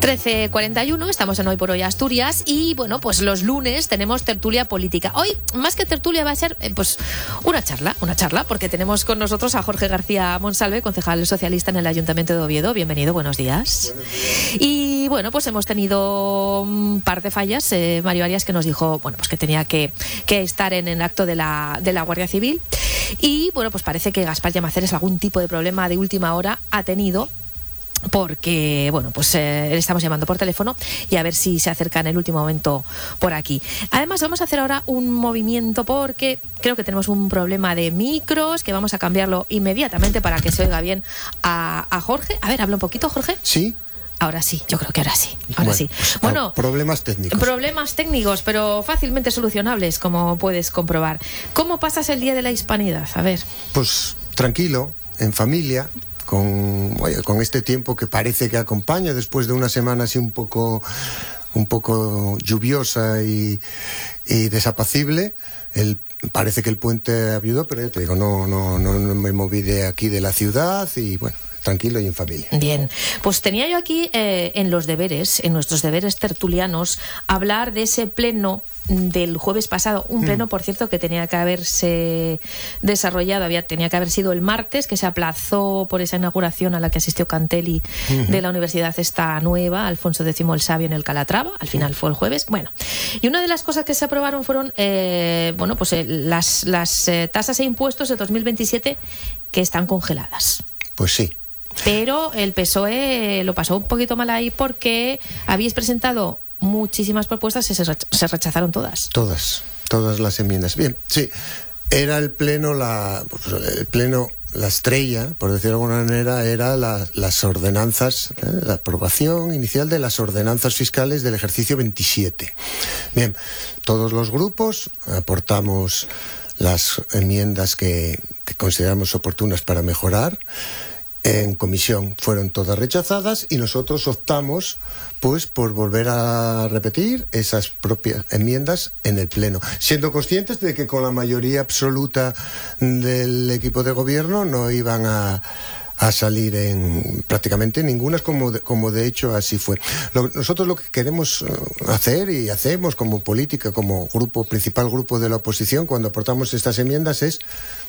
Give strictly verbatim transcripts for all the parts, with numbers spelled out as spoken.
trece cuarenta y uno, estamos en Hoy por Hoy Asturias y bueno, pues los lunes tenemos tertulia política. Hoy, más que tertulia, va a ser eh, pues una charla, una charla, porque tenemos con nosotros a Jorge García Monsalve, concejal socialista en el Ayuntamiento de Oviedo. Bienvenido, buenos días. Buenos días. Y bueno, pues hemos tenido un par de fallas. Eh, Mario Arias, que nos dijo, bueno, pues que tenía que, que estar en el acto de la, de la Guardia Civil. Y bueno, pues parece que Gaspar Llamazares algún tipo de problema de última hora ha tenido, porque, bueno, pues eh, le estamos llamando por teléfono y a ver si se acerca en el último momento por aquí. Además, vamos a hacer ahora un movimiento porque creo que tenemos un problema de micros, que vamos a cambiarlo inmediatamente para que se oiga bien a, a Jorge. A ver, habla un poquito, Jorge. Sí. Ahora sí, yo creo que ahora sí. Ahora bueno, sí. Pues, bueno, problemas técnicos. Problemas técnicos, pero fácilmente solucionables, como puedes comprobar. ¿Cómo pasas el Día de la Hispanidad? A ver. Pues tranquilo, en familia. Con, oye, con este tiempo que parece que acompaña después de una semana así un poco un poco lluviosa y, y desapacible. El, parece que el puente ayudó, pero ya te digo, no, no, no, no me moví de aquí de la ciudad y bueno, tranquilo y en familia. Bien, pues tenía yo aquí eh, en los deberes, en nuestros deberes tertulianos, hablar de ese pleno del jueves pasado, un pleno, por cierto, que tenía que haberse desarrollado, había, tenía que haber sido el martes, que se aplazó por esa inauguración a la que asistió Cantelli uh-huh. de la universidad esta nueva, Alfonso X el Sabio, en el Calatrava. Al final fue el jueves. Bueno, y una de las cosas que se aprobaron fueron eh, bueno, pues eh, las, las eh, tasas e impuestos de dos mil veintisiete que están congeladas. Pues sí. Pero el P S O E lo pasó un poquito mal ahí porque habéis presentado muchísimas propuestas y se rechazaron todas. Todas, todas las enmiendas. Bien, sí, era el pleno, la, el pleno, la estrella, por decirlo de alguna manera, era la, las ordenanzas, ¿eh? la aprobación inicial de las ordenanzas fiscales del ejercicio veintisiete. Bien, todos los grupos aportamos las enmiendas que, que consideramos oportunas para mejorar. En comisión fueron todas rechazadas y nosotros optamos pues por volver a repetir esas propias enmiendas en el pleno, siendo conscientes de que con la mayoría absoluta del equipo de gobierno no iban a, a salir en prácticamente ninguna, como de, como de hecho así fue. Lo, nosotros lo que queremos hacer y hacemos como política, como grupo principal grupo de la oposición, cuando aportamos estas enmiendas, es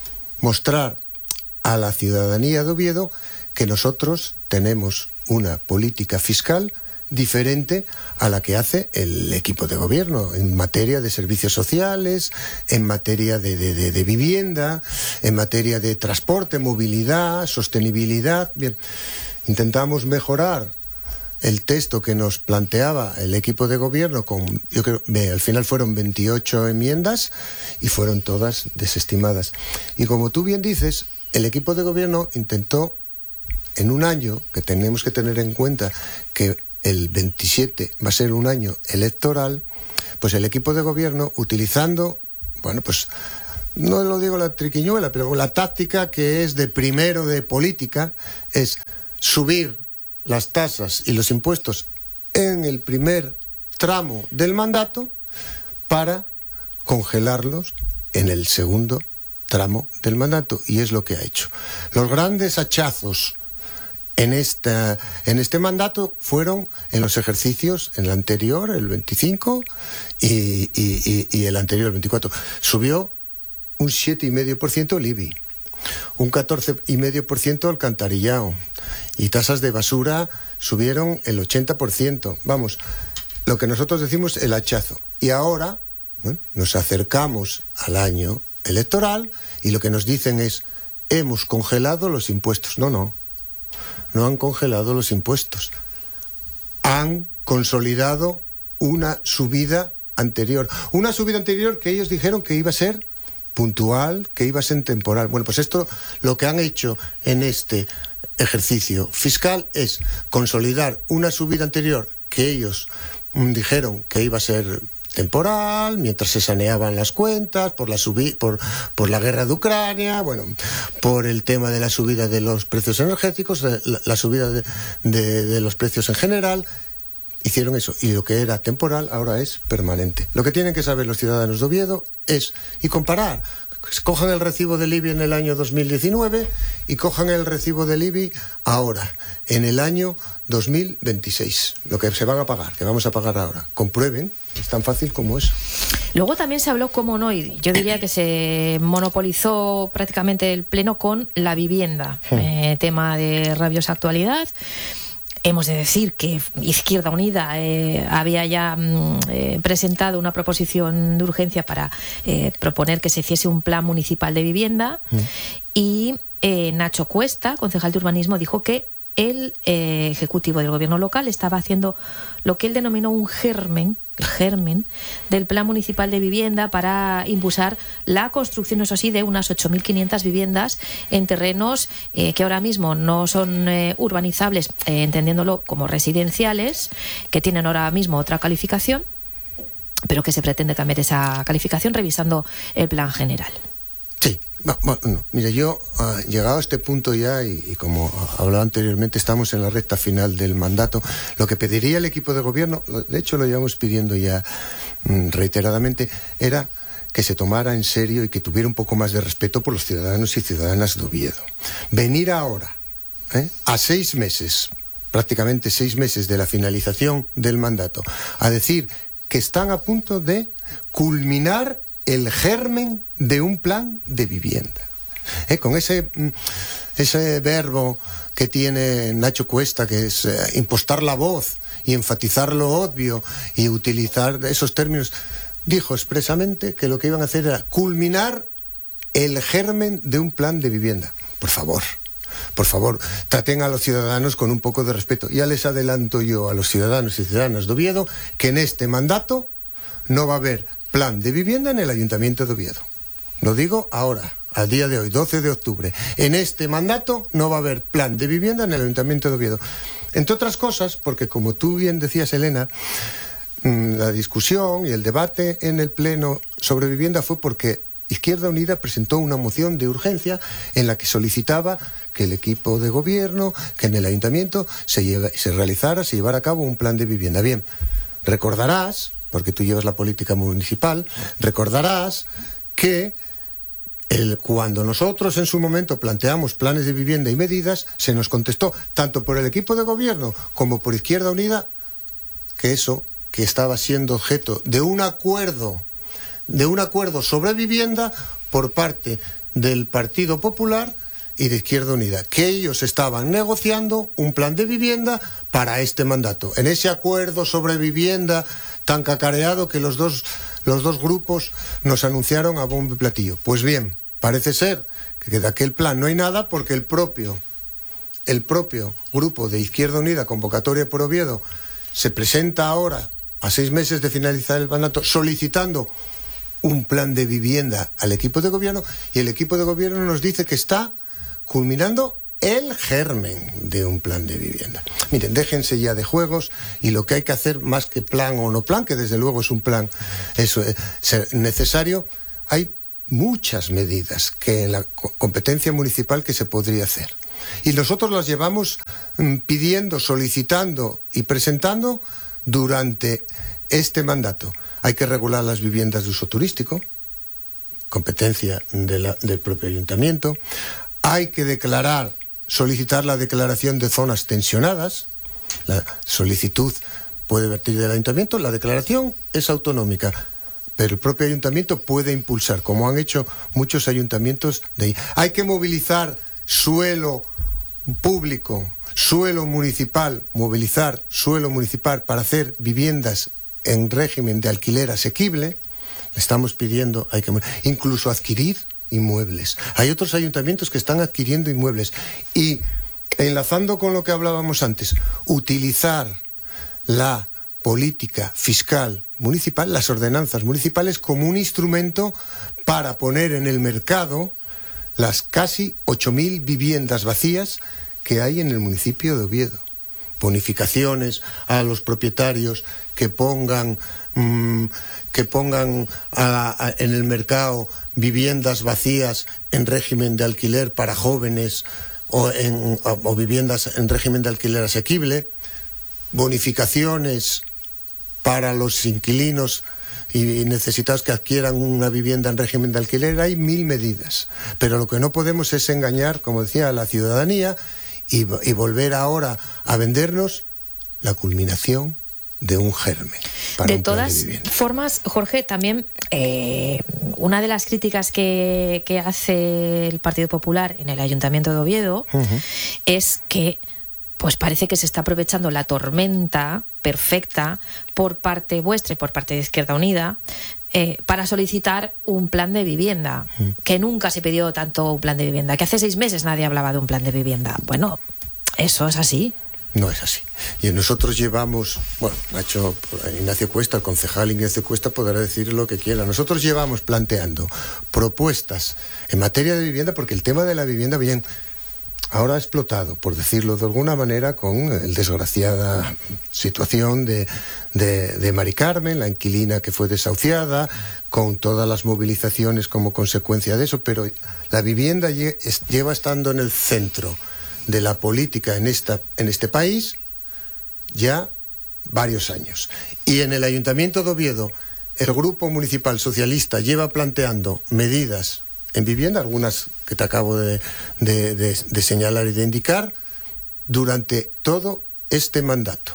mostrar a la ciudadanía de Oviedo que nosotros tenemos una política fiscal diferente a la que hace el equipo de gobierno en materia de servicios sociales, en materia de, de, de, de vivienda, en materia de transporte, movilidad, sostenibilidad. Bien, intentamos mejorar el texto que nos planteaba el equipo de gobierno con, yo creo, al final fueron veintiocho enmiendas y fueron todas desestimadas. Y como tú bien dices, el equipo de gobierno intentó, en un año, que tenemos que tener en cuenta que el veintisiete va a ser un año electoral, pues el equipo de gobierno, utilizando, bueno, pues no lo digo la triquiñuela, pero la táctica que es de primero de política, es subir las tasas y los impuestos en el primer tramo del mandato para congelarlos en el segundo tramo del mandato, y es lo que ha hecho. Los grandes hachazos en esta en este mandato fueron en los ejercicios, en el anterior, el veinticinco, y, y, y, y el anterior, el veinticuatro. Subió un siete coma cinco por ciento el I B I, un catorce coma cinco por ciento alcantarillado, y tasas de basura subieron el ochenta por ciento. Vamos, lo que nosotros decimos el hachazo. Y ahora, bueno, nos acercamos al año electoral y lo que nos dicen es: hemos congelado los impuestos. No, no, no han congelado los impuestos, han consolidado una subida anterior, una subida anterior que ellos dijeron que iba a ser puntual, que iba a ser temporal. Bueno, pues esto, lo que han hecho en este ejercicio fiscal es consolidar una subida anterior que ellos mm, dijeron que iba a ser temporal, mientras se saneaban las cuentas por la subi- por, por la guerra de Ucrania, bueno, por el tema de la subida de los precios energéticos, la, la subida de, de, de los precios en general. Hicieron eso, y lo que era temporal ahora es permanente. Lo que tienen que saber los ciudadanos de Oviedo es, y comparar cojan el recibo del I B I en el año dos mil diecinueve y cojan el recibo del I B I ahora, en el año dos mil veintiséis, lo que se van a pagar, que vamos a pagar ahora. Comprueben, es tan fácil como eso. Luego también se habló, como no, y yo diría que se monopolizó prácticamente el pleno con la vivienda, hmm. eh, tema de rabiosa actualidad. Hemos de decir que Izquierda Unida eh, había ya eh, presentado una proposición de urgencia para eh, proponer que se hiciese un plan municipal de vivienda mm. y eh, Nacho Cuesta, concejal de urbanismo, dijo que el eh, ejecutivo del gobierno local estaba haciendo lo que él denominó un germen, el germen del plan municipal de vivienda para impulsar la construcción, eso sí, de unas ocho mil quinientas viviendas en terrenos eh, que ahora mismo no son eh, urbanizables, eh, entendiéndolo como residenciales, que tienen ahora mismo otra calificación, pero que se pretende cambiar esa calificación revisando el plan general. Sí, bueno, no, mira, yo uh, llegado a este punto ya, y, y como hablaba anteriormente, estamos en la recta final del mandato. Lo que pediría el equipo de gobierno, de hecho lo llevamos pidiendo ya mm, reiteradamente, era que se tomara en serio y que tuviera un poco más de respeto por los ciudadanos y ciudadanas de Oviedo. Venir ahora, ¿eh? a seis meses, prácticamente seis meses de la finalización del mandato, a decir que están a punto de culminar el germen de un plan de vivienda. ¿Eh? Con ese, ese verbo que tiene Nacho Cuesta, que es eh, impostar la voz y enfatizar lo obvio y utilizar esos términos, dijo expresamente que lo que iban a hacer era culminar el germen de un plan de vivienda. Por favor, por favor, traten a los ciudadanos con un poco de respeto. Ya les adelanto yo a los ciudadanos y ciudadanas de Oviedo que en este mandato no va a haber plan de vivienda en el Ayuntamiento de Oviedo. Lo digo ahora, al día de hoy, doce de octubre. En este mandato no va a haber plan de vivienda en el Ayuntamiento de Oviedo. Entre otras cosas, porque como tú bien decías, Elena, la discusión y el debate en el Pleno sobre vivienda fue porque Izquierda Unida presentó una moción de urgencia en la que solicitaba que el equipo de gobierno, que en el Ayuntamiento se, lleve, se realizara, se llevara a cabo un plan de vivienda. Bien, recordarás, porque tú llevas la política municipal, recordarás que el, cuando nosotros en su momento planteamos planes de vivienda y medidas, se nos contestó, tanto por el equipo de gobierno como por Izquierda Unida, que eso, que estaba siendo objeto de un acuerdo, de un acuerdo sobre vivienda por parte del Partido Popular y de Izquierda Unida, que ellos estaban negociando un plan de vivienda para este mandato. En ese acuerdo sobre vivienda tan cacareado que los dos, los dos grupos nos anunciaron a bombo y platillo. Pues bien, parece ser que de aquel plan no hay nada porque el propio, el propio grupo de Izquierda Unida, Convocatoria por Oviedo, se presenta ahora, a seis meses de finalizar el mandato, solicitando un plan de vivienda al equipo de gobierno, y el equipo de gobierno nos dice que está culminando el germen de un plan de vivienda. Miren, déjense ya de juegos, y lo que hay que hacer, más que plan o no plan, que desde luego es un plan eso es necesario, hay muchas medidas que en la competencia municipal que se podría hacer. Y nosotros las llevamos mm, pidiendo, solicitando y presentando durante este mandato. Hay que regular las viviendas de uso turístico, competencia de la, del propio ayuntamiento. Hay que declarar, solicitar la declaración de zonas tensionadas. La solicitud puede vertir del ayuntamiento, la declaración es autonómica, pero el propio ayuntamiento puede impulsar, como han hecho muchos ayuntamientos de ahí. Hay que movilizar suelo público, suelo municipal, movilizar suelo municipal para hacer viviendas en régimen de alquiler asequible. Le estamos pidiendo, hay que incluso adquirir inmuebles. Hay otros ayuntamientos que están adquiriendo inmuebles. Y enlazando con lo que hablábamos antes, utilizar la política fiscal municipal, las ordenanzas municipales, como un instrumento para poner en el mercado las casi ocho mil viviendas vacías que hay en el municipio de Oviedo. Bonificaciones a los propietarios que pongan mmm, que pongan a, a, en el mercado viviendas vacías en régimen de alquiler para jóvenes o, en, o, o viviendas en régimen de alquiler asequible, bonificaciones para los inquilinos y necesitados que adquieran una vivienda en régimen de alquiler, hay mil medidas. Pero lo que no podemos es engañar, como decía, a la ciudadanía y, y volver ahora a vendernos la culminación de un germen. Para de un plan todas de vivienda. formas, Jorge, también eh, una de las críticas que, que hace el Partido Popular en el Ayuntamiento de Oviedo uh-huh. es que pues parece que se está aprovechando la tormenta perfecta por parte vuestra y por parte de Izquierda Unida eh, para solicitar un plan de vivienda, uh-huh. que nunca se pidió tanto un plan de vivienda, que hace seis meses nadie hablaba de un plan de vivienda. Bueno, eso es así. No es así. Y nosotros llevamos, bueno, Nacho, Ignacio Cuesta, el concejal Ignacio Cuesta podrá decir lo que quiera. Nosotros llevamos planteando propuestas en materia de vivienda, porque el tema de la vivienda, bien, ahora ha explotado, por decirlo de alguna manera, con la desgraciada situación de, de, de Mari Carmen, la inquilina que fue desahuciada, con todas las movilizaciones como consecuencia de eso, pero la vivienda lle- lleva estando en el centro de la política en, esta, en este país ya varios años. Y en el Ayuntamiento de Oviedo, el Grupo Municipal Socialista lleva planteando medidas en vivienda, algunas que te acabo de, de, de, de señalar y de indicar, durante todo este mandato.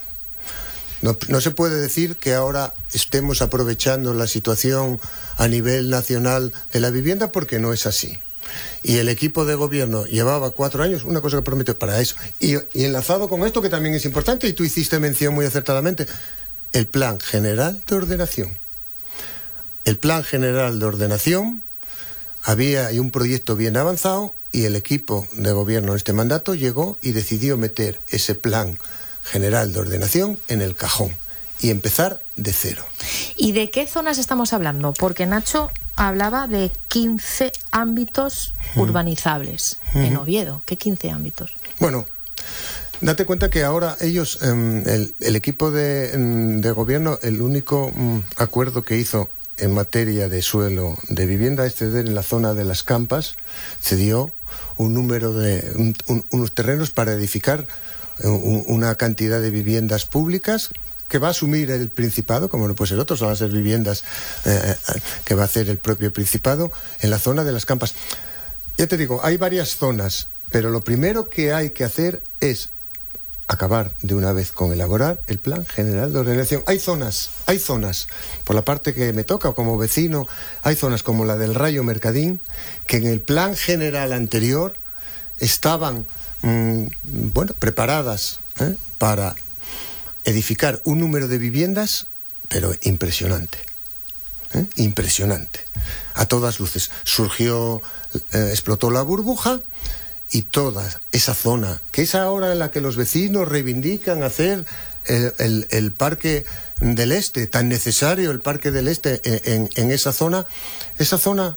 No, no se puede decir que ahora estemos aprovechando la situación a nivel nacional de la vivienda, porque no es así. Y el equipo de gobierno llevaba cuatro años, una cosa que prometió para eso. Y, y enlazado con esto, que también es importante, y tú hiciste mención muy acertadamente, el Plan General de Ordenación. El Plan General de Ordenación, había hay un proyecto bien avanzado, y el equipo de gobierno en este mandato llegó y decidió meter ese Plan General de Ordenación en el cajón y empezar de cero. ¿Y de qué zonas estamos hablando? Porque Nacho hablaba de quince ámbitos uh-huh. urbanizables uh-huh. en Oviedo. ¿Qué quince ámbitos? Bueno, date cuenta que ahora ellos, eh, el, el equipo de, de gobierno, el único um, acuerdo que hizo en materia de suelo de vivienda es ceder en la zona de las Campas, cedió un número de un, un, unos terrenos para edificar un, una cantidad de viviendas públicas que va a asumir el Principado, como no puede ser otros, van a ser viviendas eh, que va a hacer el propio Principado en la zona de las Campas. Ya te digo, hay varias zonas, pero lo primero que hay que hacer es acabar de una vez con elaborar el Plan General de Ordenación. Hay zonas, hay zonas, por la parte que me toca como vecino, hay zonas como la del Rayo Mercadín, que en el Plan General anterior estaban, mmm, bueno, preparadas ¿eh? para edificar un número de viviendas, pero impresionante, ¿eh? impresionante. A todas luces. Surgió, eh, explotó la burbuja, y toda esa zona, que es ahora en la que los vecinos reivindican hacer el, el, el Parque del Este, tan necesario el Parque del Este en, en, en esa zona, esa zona,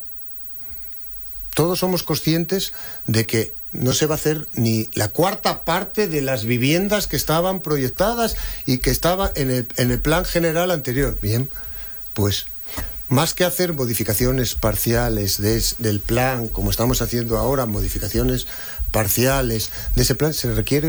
todos somos conscientes de que no se va a hacer ni la cuarta parte de las viviendas que estaban proyectadas y que estaban en el, en el plan general anterior. Bien, pues más que hacer modificaciones parciales de, del plan, como estamos haciendo ahora, modificaciones parciales de ese plan, se requiere